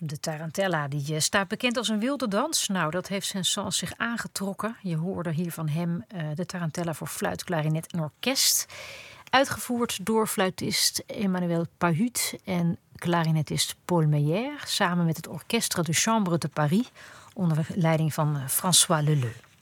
De tarantella die staat bekend als een wilde dans. Nou, dat heeft Saint-Saëns zich aangetrokken. Je hoorde hier van hem de tarantella voor fluit, klarinet en orkest. Uitgevoerd door fluitist Emmanuel Pahut en klarinetist Paul Meyer, samen met het Orchestre de Chambre de Paris onder leiding van François Leleux.